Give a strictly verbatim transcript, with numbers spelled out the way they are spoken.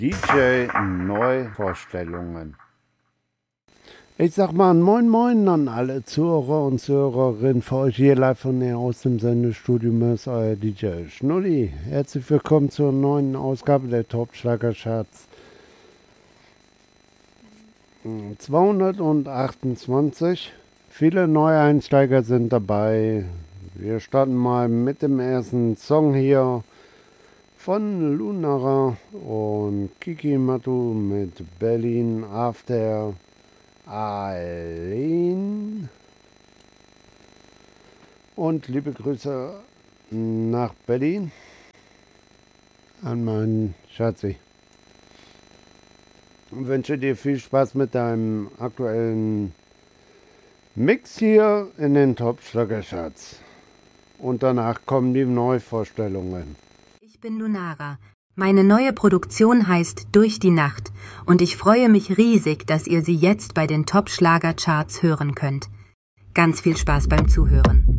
D J Neuvorstellungen. Ich sag mal moin moin an alle Zuhörer und Zuhörerinnen für euch hier live von hier aus dem Sendestudio Mörs, euer D J Schnulli. Herzlich willkommen zur neuen Ausgabe der Top-Schlager-Charts. zweihundertachtundzwanzig. Viele Neueinsteiger sind dabei. Wir starten mal mit dem ersten Song hier von Lunara und Kiki Matu mit Berlin After Aline. Und liebe Grüße nach Berlin an meinen Schatzi. Und wünsche dir viel Spaß mit deinem aktuellen Mix hier in den Top-Schlager-Charts. Und danach kommen die Neuvorstellungen. Ich bin Lunara. Meine neue Produktion heißt Durch die Nacht und ich freue mich riesig, dass ihr sie jetzt bei den Top-Schlager-Charts hören könnt. Ganz viel Spaß beim Zuhören.